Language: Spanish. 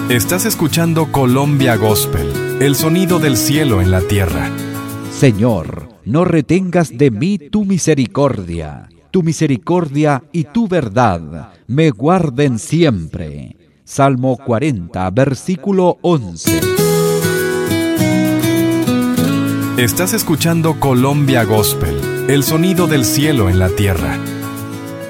Estás escuchando Colombia Gospel, el sonido del cielo en la tierra. Señor, no retengas de mí tu misericordia y tu verdad me guarden siempre. Salmo 40, versículo 11. Estás escuchando Colombia Gospel, el sonido del cielo en la tierra.